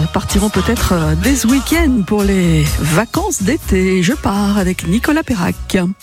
partiront peut-être dès ce week-end pour les vacances d'été. Je pars avec Nicolas Perrac.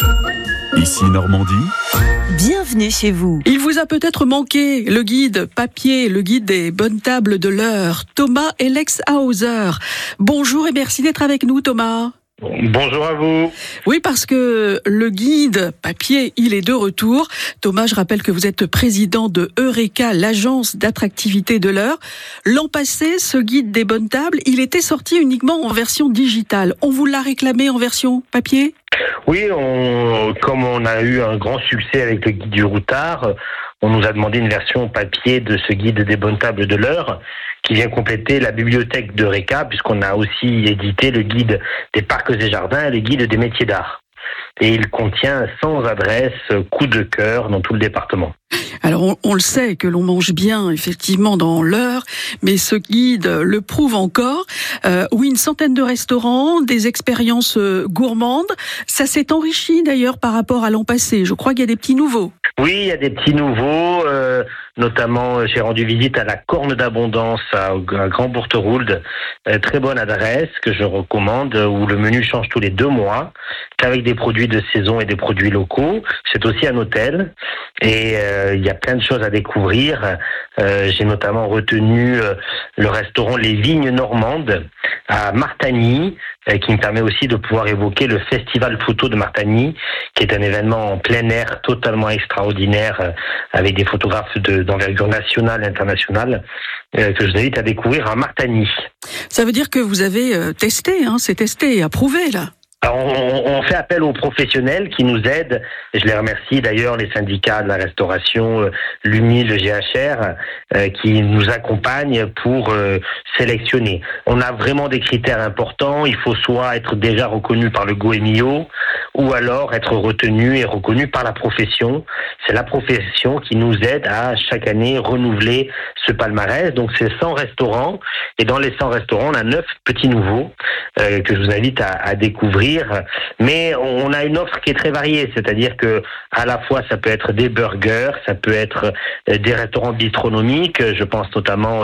Ici Normandie. Bienvenue chez vous. Il vous a peut-être manqué le guide papier, le guide des bonnes tables de l'heure. Thomas Elexhauser. Bonjour et merci d'être avec nous, Thomas. Bonjour à vous. Oui, parce que le guide papier, il est de retour. Thomas, je rappelle que vous êtes président de Eureka, l'agence d'attractivité de l'heure. L'an passé, ce guide des bonnes tables, il était sorti uniquement en version digitale. On vous l'a réclamé en version papier ? Oui, comme on a eu un grand succès avec le guide du routard, on nous a demandé une version papier de ce guide des bonnes tables de l'heure qui vient compléter la bibliothèque d'Eureka, puisqu'on a aussi édité le guide des parcs et jardins et le guide des métiers d'art. Et il contient 100 adresses coup de cœur dans tout le département. Alors on le sait que l'on mange bien effectivement dans l'heure, mais ce guide le prouve encore. Oui, une centaine de restaurants, des expériences gourmandes. Ça s'est enrichi d'ailleurs par rapport à l'an passé. Je crois qu'il y a des petits nouveaux. Oui, il y a des petits nouveaux. Notamment, j'ai rendu visite à la Corne d'Abondance à Grand Bourteroulde. Très bonne adresse que je recommande, où le menu change tous les 2 mois, qu'avec des produits de saison et des produits locaux. C'est aussi un hôtel et il y a plein de choses à découvrir. J'ai notamment retenu le restaurant Les Vignes Normandes à Martagny, qui me permet aussi de pouvoir évoquer le festival photo de Martagny, qui est un événement en plein air totalement extraordinaire, avec des photographes d'envergure nationale et internationale, que je vous invite à découvrir à Martagny. Ça veut dire que vous avez testé, c'est testé et approuvé là. Alors, on fait appel aux professionnels qui nous aident. Et je les remercie d'ailleurs, les syndicats de la restauration, l'UMI, le GHR, qui nous accompagnent pour sélectionner. On a vraiment des critères importants. Il faut soit être déjà reconnu par le GOEMIO, ou alors être retenu et reconnu par la profession. C'est la profession qui nous aide à chaque année renouveler ce palmarès. Donc c'est 100 restaurants. Et dans les 100 restaurants, on a 9 petits nouveaux que je vous invite à découvrir. Mais on a une offre qui est très variée, c'est-à-dire que à la fois ça peut être des burgers, ça peut être des restaurants bistronomiques. Je pense notamment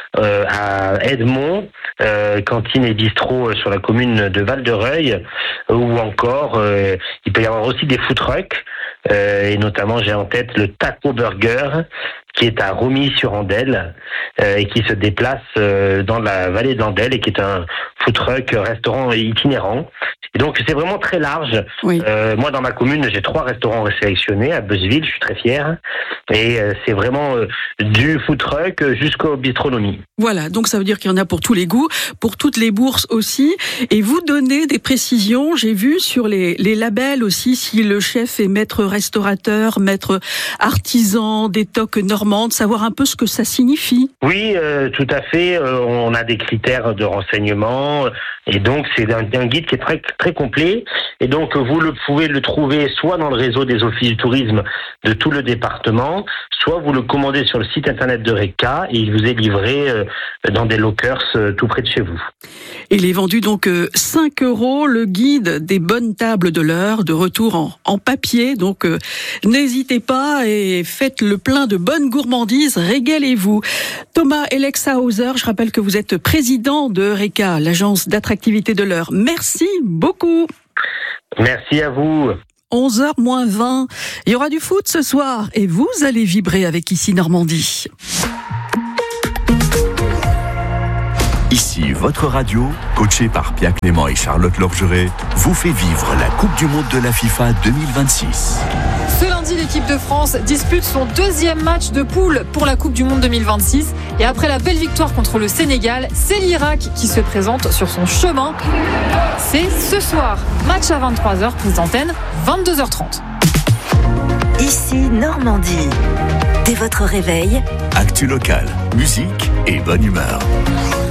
à Edmond, cantine et bistrot sur la commune de Val-de-Reuil, ou encore il peut y avoir aussi des food trucks, et notamment j'ai en tête le Taco Burger qui est à Romilly-sur-Andelle et qui se déplace dans la vallée d'Andelle et qui est un food truck restaurant itinérant. Et donc c'est vraiment très large. Oui. Moi dans ma commune j'ai 3 restaurants sélectionnés à Beuzeville, je suis très fier. Et c'est vraiment du food truck jusqu'au bistronomie. Voilà, donc ça veut dire qu'il y en a pour tous les goûts, pour toutes les bourses aussi. Et vous donnez des précisions, j'ai vu sur les labels aussi, si le chef est maître restaurateur, maître artisan, des toques normandes, savoir un peu ce que ça signifie. Oui, tout à fait. On a des critères de renseignement. Et donc c'est un guide qui est très très complet. Et donc vous pouvez le trouver soit dans le réseau des offices du tourisme de tout le département, soit vous le commandez sur le site internet d'Eureka et il vous est livré dans des lockers tout près de chez vous. Il est vendu donc 5 € le guide des bonnes tables de l'heure, de retour en papier. Donc n'hésitez pas et faites le plein de bonnes gourmandises, régalez-vous. Thomas Elexhauser, je rappelle que vous êtes président de Eureka, l'agence d'attractivité de l'heure. Merci beaucoup. Merci à vous. 11h-20, il y aura du foot ce soir et vous allez vibrer avec Ici Normandie. Ici votre radio, coachée par Pierre Clément et Charlotte Lorgeret, vous fait vivre la Coupe du Monde de la FIFA 2026. Ce lundi, l'équipe de France dispute son 2e match de poule pour la Coupe du Monde 2026. Et après la belle victoire contre le Sénégal, c'est l'Irak qui se présente sur son chemin. C'est ce soir, match à 23h, prise d'antenne, 22h30. Ici Normandie. Dès votre réveil, Actu locale, musique et bonne humeur.